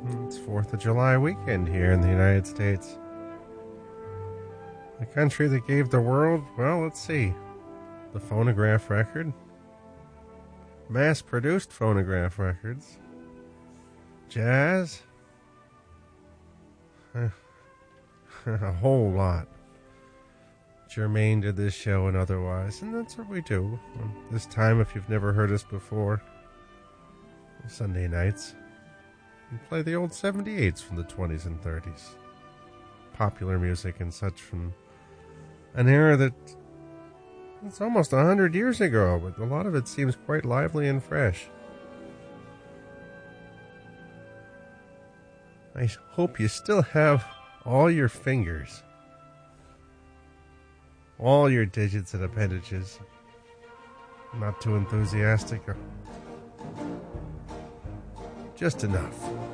It's 4th of July weekend here in the United States. The country that gave the world, well, let's see, the phonograph record, mass-produced phonograph records, jazz, a whole lot germane to this show and otherwise, and that's what we do. This time, if you've never heard us before, Sunday nights, we play the old 78s from the 20s and 30s. Popular music and such from an era that it's almost 100 years ago, but a lot of it seems quite lively and fresh. I hope you still have all your fingers, all your digits and appendages. Not too enthusiastic. Just enough.